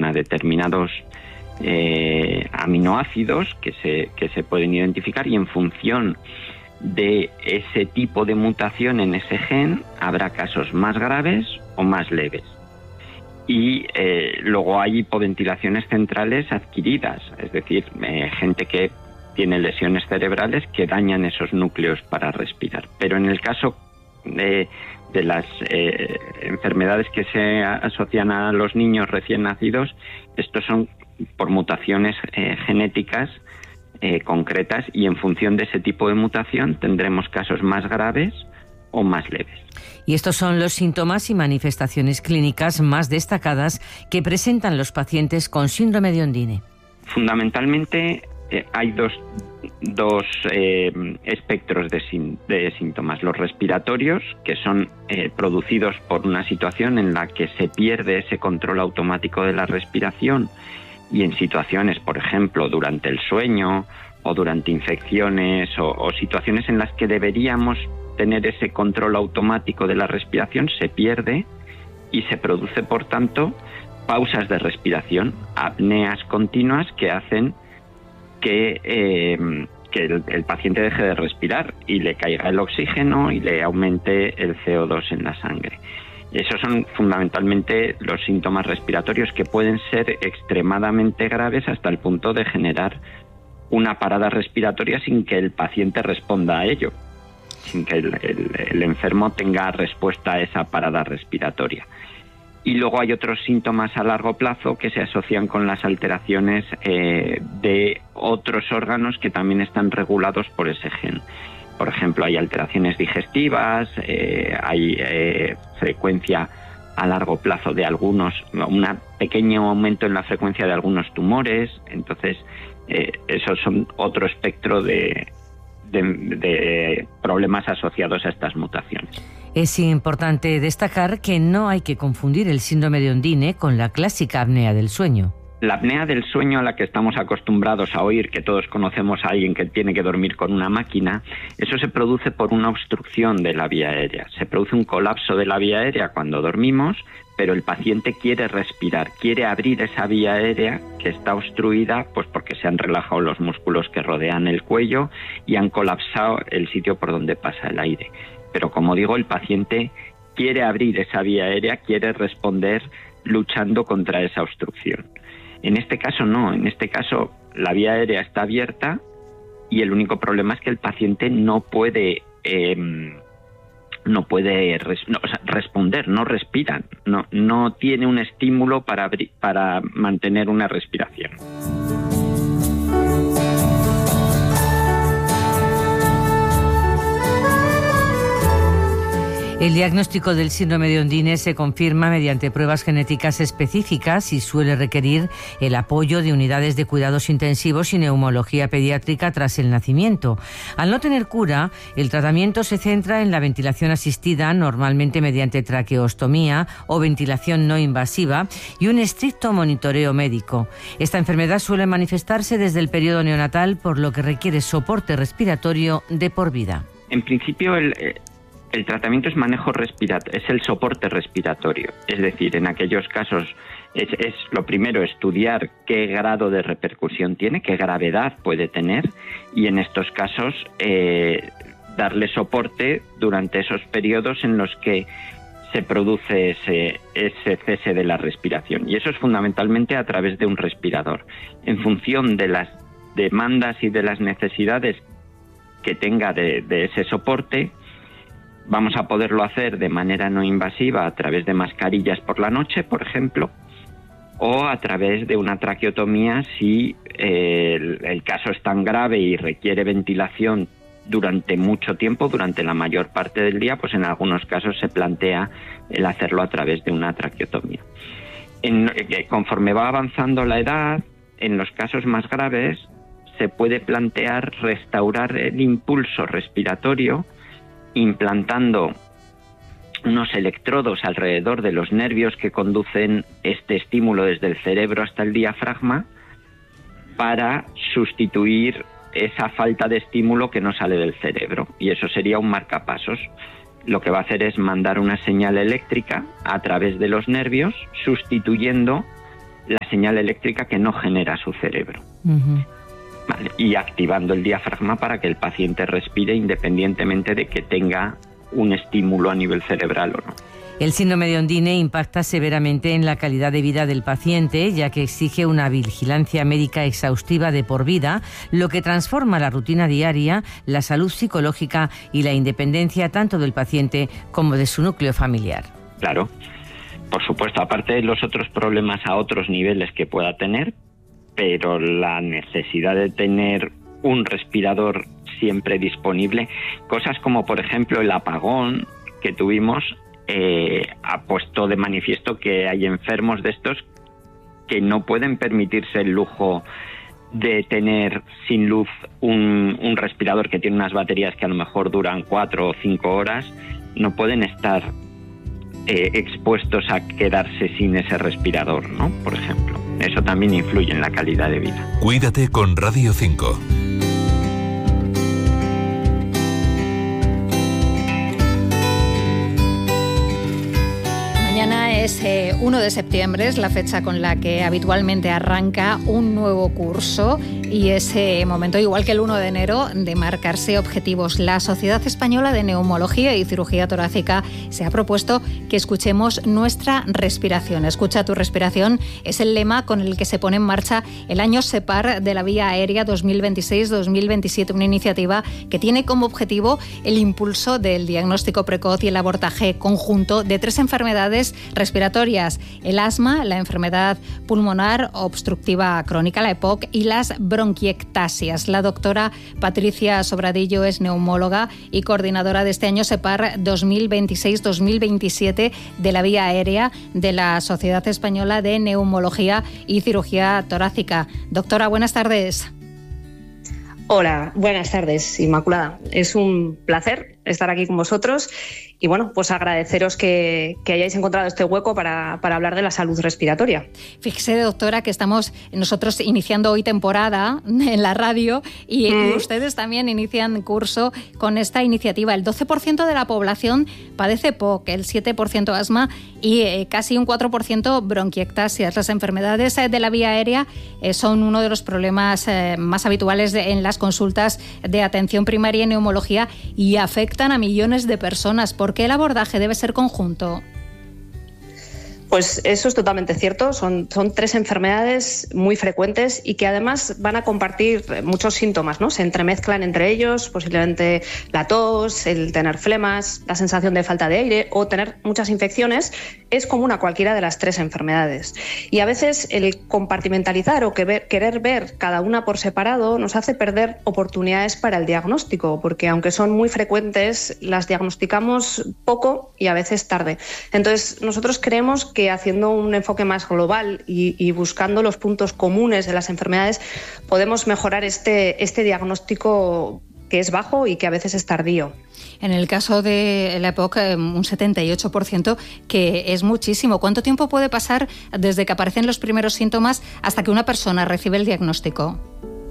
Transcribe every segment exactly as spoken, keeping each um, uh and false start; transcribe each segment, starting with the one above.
a determinados eh, aminoácidos que se, que se pueden identificar, y en función de ese tipo de mutación en ese gen habrá casos más graves o más leves. Y eh, luego hay hipoventilaciones centrales adquiridas, es decir, eh, gente que tiene lesiones cerebrales que dañan esos núcleos para respirar. Pero en el caso de, de las eh, enfermedades que se asocian a los niños recién nacidos, estos son por mutaciones eh, genéticas eh, concretas, y en función de ese tipo de mutación tendremos casos más graves o más leves. Y estos son los síntomas y manifestaciones clínicas más destacadas que presentan los pacientes con síndrome de Ondine. Fundamentalmente eh, hay dos, dos eh, espectros de, sin, de síntomas. Los respiratorios, que son eh, producidos por una situación en la que se pierde ese control automático de la respiración, y en situaciones, por ejemplo, durante el sueño o durante infecciones o, o situaciones en las que deberíamos tener ese control automático de la respiración, se pierde y se produce, por tanto, pausas de respiración, apneas continuas que hacen que, eh, que el, el paciente deje de respirar y le caiga el oxígeno y le aumente el C O dos en la sangre. Esos son fundamentalmente los síntomas respiratorios, que pueden ser extremadamente graves hasta el punto de generar una parada respiratoria sin que el paciente responda a ello, sin que el, el, el enfermo tenga respuesta a esa parada respiratoria. Y luego hay otros síntomas a largo plazo que se asocian con las alteraciones eh, de otros órganos que también están regulados por ese gen. Por ejemplo, hay alteraciones digestivas, eh, hay eh, frecuencia a largo plazo de algunos, un pequeño aumento en la frecuencia de algunos tumores. Entonces, eh, esos son otro espectro de De, de problemas asociados a estas mutaciones. Es importante destacar que no hay que confundir el síndrome de Ondine con la clásica apnea del sueño. La apnea del sueño, a la que estamos acostumbrados a oír, que todos conocemos a alguien que tiene que dormir con una máquina, eso se produce por una obstrucción de la vía aérea. Se produce un colapso de la vía aérea cuando dormimos, pero el paciente quiere respirar, quiere abrir esa vía aérea que está obstruida, pues porque se han relajado los músculos que rodean el cuello y han colapsado el sitio por donde pasa el aire. Pero como digo, el paciente quiere abrir esa vía aérea, quiere responder luchando contra esa obstrucción. En este caso no, en este caso la vía aérea está abierta y el único problema es que el paciente no puede eh, no puede res, no, o sea, responder, no respira, no, no tiene un estímulo para, abrir, para mantener una respiración. El diagnóstico del síndrome de Ondine se confirma mediante pruebas genéticas específicas y suele requerir el apoyo de unidades de cuidados intensivos y neumología pediátrica tras el nacimiento. Al no tener cura, el tratamiento se centra en la ventilación asistida, normalmente mediante traqueostomía o ventilación no invasiva, y un estricto monitoreo médico. Esta enfermedad suele manifestarse desde el periodo neonatal, por lo que requiere soporte respiratorio de por vida. En principio, el... El tratamiento es manejo respiratorio, es el soporte respiratorio. Es decir, en aquellos casos es, es lo primero estudiar qué grado de repercusión tiene, qué gravedad puede tener, y en estos casos eh, darle soporte durante esos periodos en los que se produce ese, ese cese de la respiración. Y eso es fundamentalmente a través de un respirador. En función de las demandas y de las necesidades que tenga de, de ese soporte, vamos a poderlo hacer de manera no invasiva a través de mascarillas por la noche, por ejemplo, o a través de una traqueotomía si eh, el, el caso es tan grave y requiere ventilación durante mucho tiempo, durante la mayor parte del día, pues en algunos casos se plantea el hacerlo a través de una traqueotomía. En, eh, conforme va avanzando la edad, en los casos más graves se puede plantear restaurar el impulso respiratorio implantando unos electrodos alrededor de los nervios que conducen este estímulo desde el cerebro hasta el diafragma para sustituir esa falta de estímulo que no sale del cerebro. Y eso sería un marcapasos. Lo que va a hacer es mandar una señal eléctrica a través de los nervios, sustituyendo la señal eléctrica que no genera su cerebro. Uh-huh. Vale, y activando el diafragma para que el paciente respire independientemente de que tenga un estímulo a nivel cerebral o no. El síndrome de Ondine impacta severamente en la calidad de vida del paciente, ya que exige una vigilancia médica exhaustiva de por vida, lo que transforma la rutina diaria, la salud psicológica y la independencia tanto del paciente como de su núcleo familiar. Claro, por supuesto, aparte de los otros problemas a otros niveles que pueda tener, pero la necesidad de tener un respirador siempre disponible, cosas como por ejemplo el apagón que tuvimos, Eh, ha puesto de manifiesto que hay enfermos de estos que no pueden permitirse el lujo de tener sin luz un, un respirador que tiene unas baterías que a lo mejor duran cuatro o cinco horas, no pueden estar eh, expuestos a quedarse sin ese respirador, ¿no? Por ejemplo, eso también influye en la calidad de vida. Cuídate con Radio cinco. Mañana es eh, uno de septiembre, es la fecha con la que habitualmente arranca un nuevo curso y es eh, momento, igual que el uno de enero, de marcarse objetivos. La Sociedad Española de Neumología y Cirugía Torácica se ha propuesto que escuchemos nuestra respiración. Escucha tu respiración es el lema con el que se pone en marcha el año SEPAR de la Vía Aérea dos mil veintiséis dos mil veintisiete, una iniciativa que tiene como objetivo el impulso del diagnóstico precoz y el abordaje conjunto de tres enfermedades respiratorias: el asma, la enfermedad pulmonar obstructiva crónica, la EPOC, y las bronquiectasias. La doctora Patricia Sobradillo es neumóloga y coordinadora de este año SEPAR dos mil veintiséis dos mil veintisiete de la Vía Aérea de la Sociedad Española de Neumología y Cirugía Torácica. Doctora, buenas tardes. Hola, buenas tardes, Inmaculada. Es un placer estar aquí con vosotros y, bueno, pues agradeceros que, que hayáis encontrado este hueco para, para hablar de la salud respiratoria. Fíjese, doctora, que estamos nosotros iniciando hoy temporada en la radio y, mm. y ustedes también inician curso con esta iniciativa. El doce por ciento de la población padece E P O C, el siete por ciento asma y eh, casi un cuatro por ciento bronquiectasias. Las enfermedades eh, de la vía aérea eh, son uno de los problemas eh, más habituales de, en las consultas de atención primaria en neumología y afectan a millones de personas. ¿Por qué el abordaje debe ser conjunto? Pues eso es totalmente cierto. Son, son tres enfermedades muy frecuentes y que además van a compartir muchos síntomas, ¿no? Se entremezclan entre ellos, posiblemente la tos, el tener flemas, la sensación de falta de aire o tener muchas infecciones. Es común a cualquiera de las tres enfermedades. Y a veces el compartimentalizar o que ver, querer ver cada una por separado nos hace perder oportunidades para el diagnóstico, porque aunque son muy frecuentes, las diagnosticamos poco y a veces tarde. Entonces, nosotros creemos que que haciendo un enfoque más global y, y buscando los puntos comunes de las enfermedades podemos mejorar este, este diagnóstico que es bajo y que a veces es tardío. En el caso de la E P O C, un setenta y ocho por ciento, que es muchísimo. ¿Cuánto tiempo puede pasar desde que aparecen los primeros síntomas hasta que una persona recibe el diagnóstico?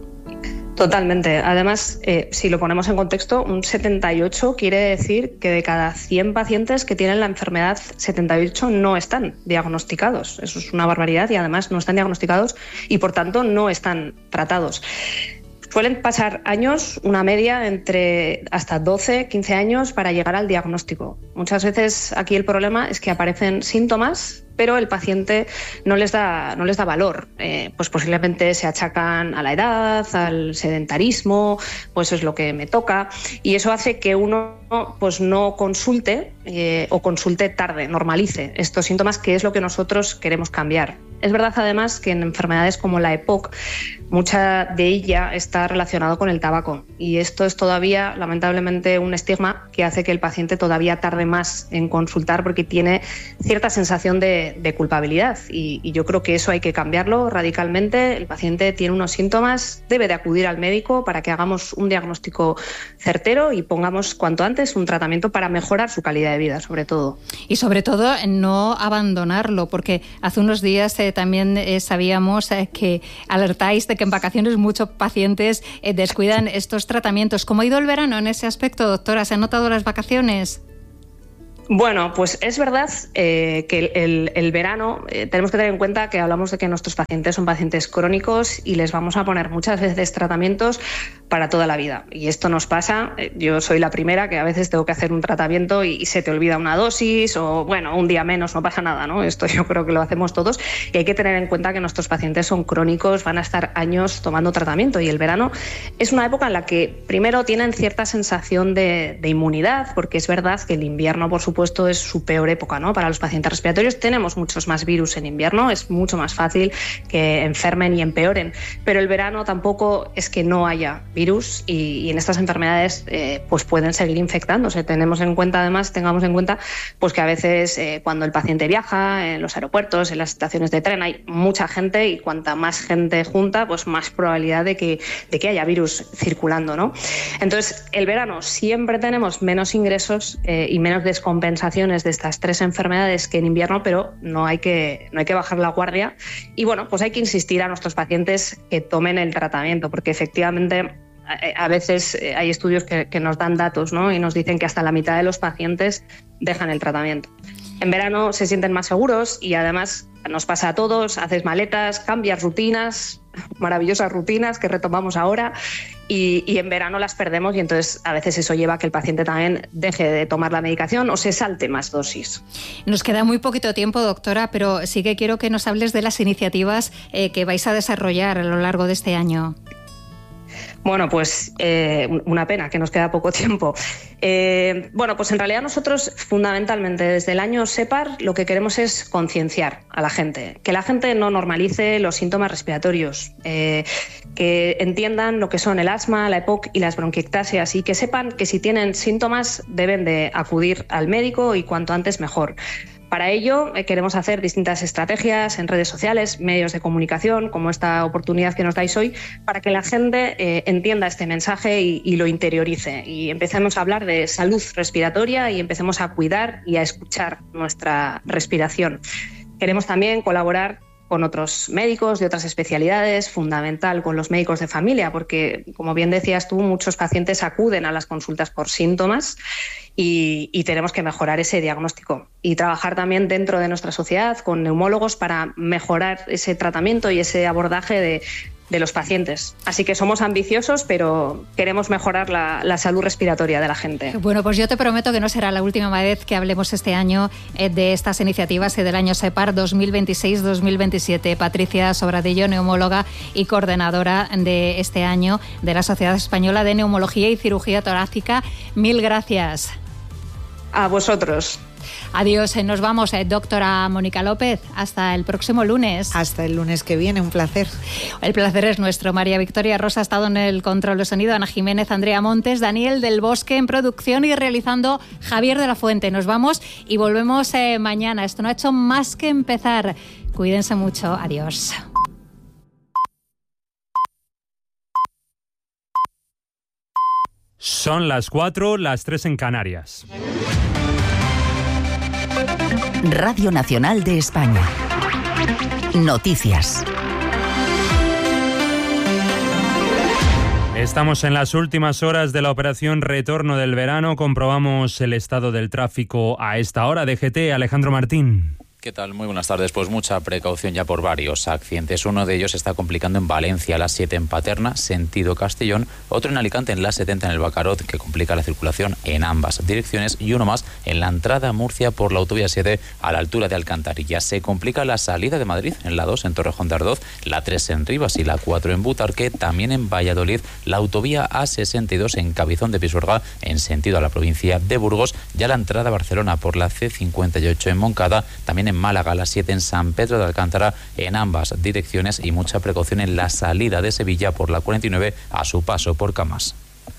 Totalmente. Además, eh, si lo ponemos en contexto, un setenta y ocho quiere decir que de cada cien pacientes que tienen la enfermedad, setenta y ocho no están diagnosticados. Eso es una barbaridad y además no están diagnosticados y por tanto no están tratados. Suelen pasar años, una media entre hasta doce, quince años para llegar al diagnóstico. Muchas veces aquí el problema es que aparecen síntomas, pero el paciente no les da, no les da valor. Eh, pues posiblemente se achacan a la edad, al sedentarismo, pues es lo que me toca. Y eso hace que uno pues no consulte eh, o consulte tarde, normalice estos síntomas, que es lo que nosotros queremos cambiar. Es verdad además que en enfermedades como la E P O C, mucha de ella está relacionado con el tabaco y esto es todavía lamentablemente un estigma que hace que el paciente todavía tarde más en consultar porque tiene cierta sensación de, de culpabilidad y, y yo creo que eso hay que cambiarlo radicalmente. El paciente tiene unos síntomas, debe de acudir al médico para que hagamos un diagnóstico certero y pongamos cuanto antes un tratamiento para mejorar su calidad de vida, sobre todo. Y sobre todo no abandonarlo, porque hace unos días eh, también eh, sabíamos eh, que alertáis de que en vacaciones muchos pacientes eh, descuidan estos tratamientos. ¿Cómo ha ido el verano en ese aspecto, doctora? ¿Se han notado las vacaciones? Bueno, pues es verdad eh, que el, el, el verano eh, tenemos que tener en cuenta que hablamos de que nuestros pacientes son pacientes crónicos y les vamos a poner muchas veces tratamientos para toda la vida. Y esto nos pasa, eh, yo soy la primera que a veces tengo que hacer un tratamiento y, y se te olvida una dosis o, bueno, un día menos, no pasa nada, ¿no? Esto yo creo que lo hacemos todos y hay que tener en cuenta que nuestros pacientes son crónicos, van a estar años tomando tratamiento y el verano es una época en la que primero tienen cierta sensación de, de inmunidad, porque es verdad que el invierno, por supuesto, es su peor época, ¿no? Para los pacientes respiratorios tenemos muchos más virus en invierno, es mucho más fácil que enfermen y empeoren, pero el verano tampoco es que no haya virus y, y en estas enfermedades eh, pues pueden seguir infectándose. Tenemos en cuenta, además, tengamos en cuenta pues que a veces eh, cuando el paciente viaja en los aeropuertos, en las estaciones de tren, hay mucha gente y cuanta más gente junta, pues más probabilidad de que, de que haya virus circulando, ¿no? Entonces, el verano siempre tenemos menos ingresos eh, y menos descompensación de estas tres enfermedades que en invierno, pero no hay que, no hay que bajar la guardia y bueno, pues hay que insistir a nuestros pacientes que tomen el tratamiento, porque efectivamente a veces hay estudios que, que nos dan datos, ¿no? Y nos dicen que hasta la mitad de los pacientes dejan el tratamiento. En verano se sienten más seguros y además nos pasa a todos, haces maletas, cambias rutinas, maravillosas rutinas que retomamos ahora y, y en verano las perdemos y entonces a veces eso lleva a que el paciente también deje de tomar la medicación o se salte más dosis. Nos queda muy poquito tiempo, doctora, pero sí que quiero que nos hables de las iniciativas eh, que vais a desarrollar a lo largo de este año. Bueno, pues eh, una pena que nos queda poco tiempo. Eh, bueno, pues en realidad nosotros fundamentalmente desde el año SEPAR lo que queremos es concienciar a la gente, que la gente no normalice los síntomas respiratorios, eh, que entiendan lo que son el asma, la EPOC y las bronquiectasias y que sepan que si tienen síntomas deben de acudir al médico y cuanto antes mejor. Para ello eh, queremos hacer distintas estrategias en redes sociales, medios de comunicación, como esta oportunidad que nos dais hoy, para que la gente eh, entienda este mensaje y, y lo interiorice. Y empecemos a hablar de salud respiratoria y empecemos a cuidar y a escuchar nuestra respiración. Queremos también colaborar con otros médicos de otras especialidades, fundamental con los médicos de familia, porque, como bien decías tú, muchos pacientes acuden a las consultas por síntomas y, y tenemos que mejorar ese diagnóstico y trabajar también dentro de nuestra sociedad con neumólogos para mejorar ese tratamiento y ese abordaje de, de los pacientes. Así que somos ambiciosos, pero queremos mejorar la, la salud respiratoria de la gente. Bueno, pues yo te prometo que no será la última vez que hablemos este año de estas iniciativas y del año SEPAR dos mil veintiséis dos mil veintisiete. Patricia Sobradillo, neumóloga y coordinadora de este año de la Sociedad Española de Neumología y Cirugía Torácica. Mil gracias. A vosotros. Adiós, nos vamos, eh, doctora Mónica López. Hasta el próximo lunes. Hasta el lunes que viene, un placer. El placer es nuestro. María Victoria Rosa ha estado en el control de sonido, Ana Jiménez, Andrea Montes, Daniel del Bosque en producción y realizando Javier de la Fuente. Nos vamos y volvemos eh, mañana. Esto no ha hecho más que empezar. Cuídense mucho. Adiós. Son las cuatro, las tres en Canarias. Radio Nacional de España. Noticias. Estamos en las últimas horas de la operación Retorno del Verano. Comprobamos el estado del tráfico a esta hora. D G T, Alejandro Martín. ¿Qué tal? Muy buenas tardes. Pues mucha precaución ya por varios accidentes. Uno de ellos se está complicando en Valencia, la siete en Paterna, sentido Castellón. Otro en Alicante, en la setenta en el Bacarot, que complica la circulación en ambas direcciones. Y uno más en la entrada a Murcia por la autovía siete a la altura de Alcantarilla. Se complica la salida de Madrid en la dos en Torrejón de Ardoz, la tres en Rivas y la cuatro en Butarque. También en Valladolid, la autovía A sesenta y dos en Cabizón de Pisuerga en sentido a la provincia de Burgos. Ya la entrada a Barcelona por la C cincuenta y ocho en Moncada. También en Málaga, la siete en San Pedro de Alcántara en ambas direcciones y mucha precaución en la salida de Sevilla por la cuarenta y nueve a su paso por Camas.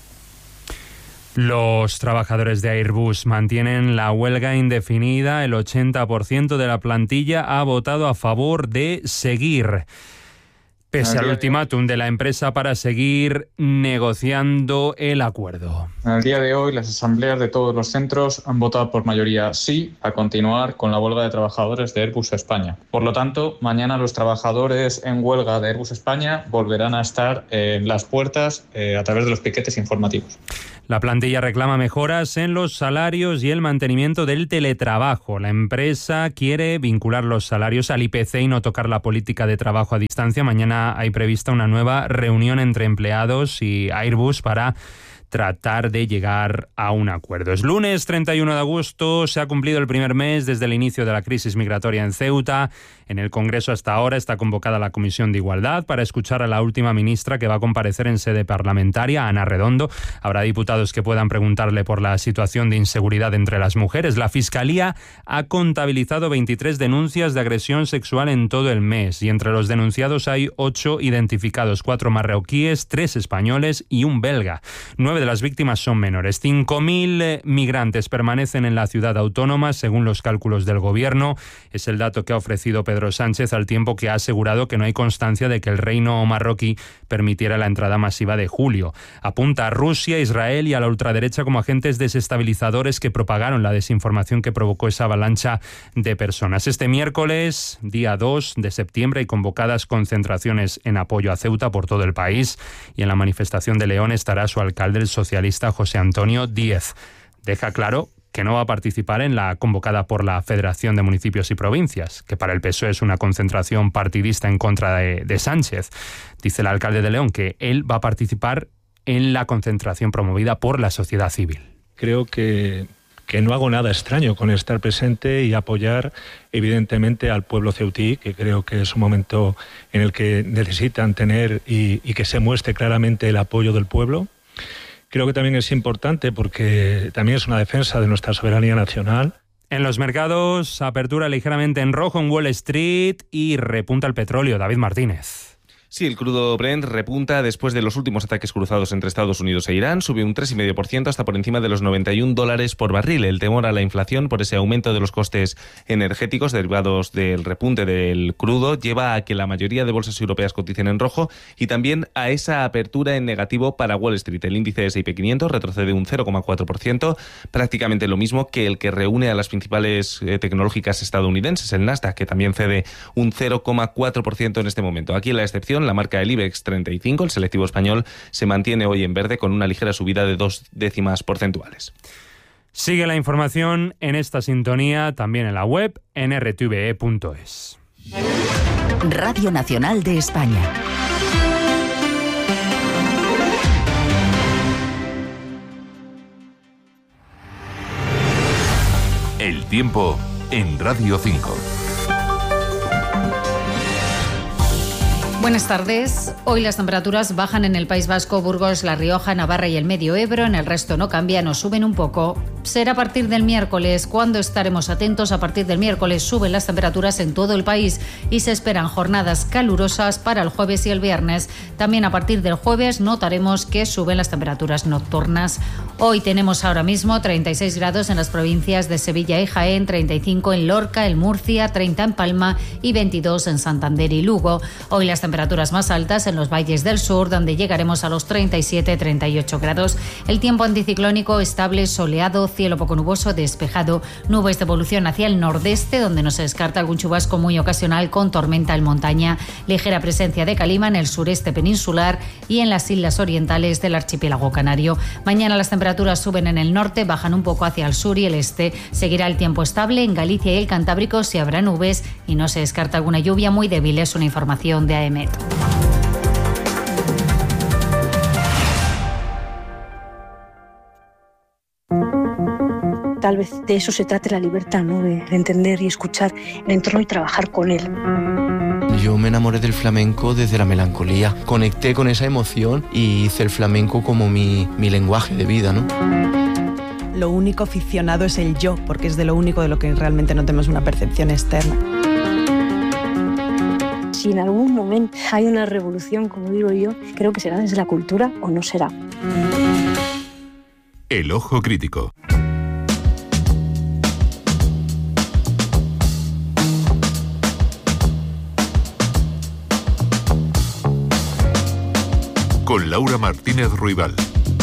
Los trabajadores de Airbus mantienen la huelga indefinida. El ochenta por ciento de la plantilla ha votado a favor de seguir, pese al ultimátum de la empresa para seguir negociando el acuerdo. Al día de hoy, las asambleas de todos los centros han votado por mayoría sí a continuar con la huelga de trabajadores de Airbus España. Por lo tanto, mañana los trabajadores en huelga de Airbus España volverán a estar en las puertas eh, a través de los piquetes informativos. La plantilla reclama mejoras en los salarios y el mantenimiento del teletrabajo. La empresa quiere vincular los salarios al I P C y no tocar la política de trabajo a distancia. Mañana hay prevista una nueva reunión entre empleados y Airbus para tratar de llegar a un acuerdo. Es lunes treinta y uno de agosto, se ha cumplido el primer mes desde el inicio de la crisis migratoria en Ceuta. En el Congreso hasta ahora está convocada la Comisión de Igualdad para escuchar a la última ministra que va a comparecer en sede parlamentaria, Ana Redondo. Habrá diputados que puedan preguntarle por la situación de inseguridad entre las mujeres. La Fiscalía ha contabilizado veintitrés denuncias de agresión sexual en todo el mes y entre los denunciados hay ocho identificados, cuatro marroquíes, tres españoles y un belga. Nueve de las víctimas son menores. cinco mil migrantes permanecen en la ciudad autónoma, según los cálculos del Gobierno. Es el dato que ha ofrecido Pedro Sánchez, al tiempo que ha asegurado que no hay constancia de que el reino marroquí permitiera la entrada masiva de julio. Apunta a Rusia, Israel y a la ultraderecha como agentes desestabilizadores que propagaron la desinformación que provocó esa avalancha de personas. Este miércoles, día dos de septiembre, hay convocadas concentraciones en apoyo a Ceuta por todo el país y en la manifestación de León estará su alcalde, el socialista José Antonio Díez. Deja claro que no va a participar en la convocada por la Federación de Municipios y Provincias, que para el P S O E es una concentración partidista en contra de, de Sánchez. Dice el alcalde de León que él va a participar en la concentración promovida por la sociedad civil. Creo que, que no hago nada extraño con estar presente y apoyar evidentemente al pueblo ceutí, que creo que es un momento en el que necesitan tener y, y que se muestre claramente el apoyo del pueblo. Creo que también es importante porque también es una defensa de nuestra soberanía nacional. En los mercados, apertura ligeramente en rojo en Wall Street y repunta el petróleo. David Martínez. Sí, el crudo Brent repunta después de los últimos ataques cruzados entre Estados Unidos e Irán. Sube un tres coma cinco por ciento hasta por encima de los noventa y un dólares por barril. El temor a la inflación por ese aumento de los costes energéticos derivados del repunte del crudo lleva a que la mayoría de bolsas europeas coticen en rojo y también a esa apertura en negativo para Wall Street. El índice ese y pe quinientos retrocede un cero coma cuatro por ciento, prácticamente lo mismo que el que reúne a las principales eh, tecnológicas estadounidenses, el Nasdaq, que también cede un cero coma cuatro por ciento en este momento. Aquí la excepción, la marca del IBEX treinta y cinco, el selectivo español, se mantiene hoy en verde con una ligera subida de dos décimas porcentuales. Sigue la información en esta sintonía, también en la web, en erre te ve e punto es. Radio Nacional de España. El tiempo en Radio cinco. Buenas tardes. Hoy las temperaturas bajan en el País Vasco, Burgos, La Rioja, Navarra y el Medio Ebro. En el resto no cambian o suben un poco. Será a partir del miércoles cuando estaremos atentos. A partir del miércoles suben las temperaturas en todo el país y se esperan jornadas calurosas para el jueves y el viernes. También a partir del jueves notaremos que suben las temperaturas nocturnas. Hoy tenemos ahora mismo treinta y seis grados en las provincias de Sevilla y Jaén, treinta y cinco en Lorca, en Murcia, treinta en Palma y veintidós en Santander y Lugo. Hoy las temperaturas más altas en los valles del sur, donde llegaremos a los treinta y siete a treinta y ocho grados. El tiempo anticiclónico estable, soleado, cielo poco nuboso, despejado, nubes de evolución hacia el nordeste, donde no se descarta algún chubasco muy ocasional con tormenta en montaña, ligera presencia de calima en el sureste peninsular y en las islas orientales del archipiélago canario. Mañana las temperaturas suben en el norte, bajan un poco hacia el sur y el este. Seguirá el tiempo estable en Galicia y el Cantábrico, si habrá nubes y no se descarta alguna lluvia muy débil. Es una información de A E M E T. Tal vez de eso se trate la libertad, ¿no? De entender y escuchar el entorno y trabajar con él. Yo me enamoré del flamenco desde la melancolía. Conecté con esa emoción y hice el flamenco como mi, mi lenguaje de vida, ¿no? Lo único ficcionado es el yo, porque es de lo único de lo que realmente no tenemos una percepción externa. Si en algún momento hay una revolución, como digo yo, creo que será desde la cultura o no será. El ojo crítico. Con Laura Martínez Ruibal.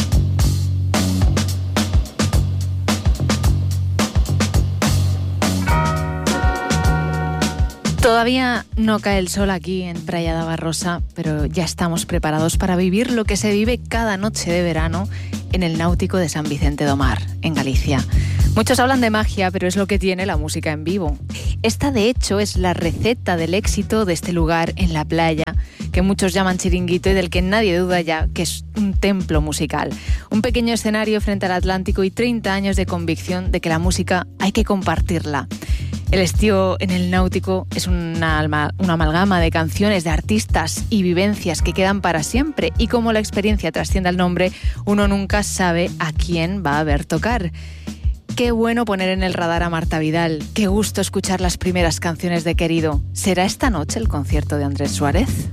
Todavía no cae el sol aquí en Praia da Barrosa, pero ya estamos preparados para vivir lo que se vive cada noche de verano en el Náutico de San Vicente do Mar, en Galicia. Muchos hablan de magia, pero es lo que tiene la música en vivo. Esta, de hecho, es la receta del éxito de este lugar en la playa, que muchos llaman chiringuito y del que nadie duda ya que es un templo musical. Un pequeño escenario frente al Atlántico y treinta años de convicción de que la música hay que compartirla. El estío en el Náutico es una, alma, una amalgama de canciones, de artistas y vivencias que quedan para siempre. Y como la experiencia trasciende al nombre, uno nunca sabe a quién va a ver tocar. Qué bueno poner en el radar a Marta Vidal. Qué gusto escuchar las primeras canciones de Querido. ¿Será esta noche el concierto de Andrés Suárez?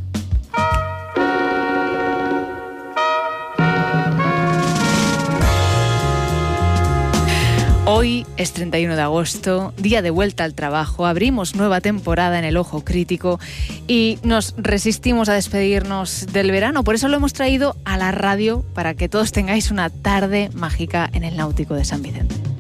Hoy es treinta y uno de agosto, día de vuelta al trabajo, abrimos nueva temporada en el Ojo Crítico y nos resistimos a despedirnos del verano. Por eso lo hemos traído a la radio para que todos tengáis una tarde mágica en el Náutico de San Vicente.